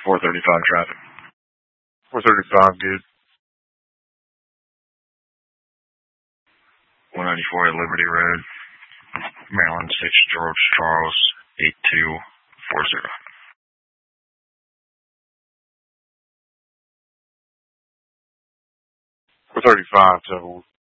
435 traffic. 435, good. 194 at Liberty Road, Maryland 6 George Charles 8240. 435, 7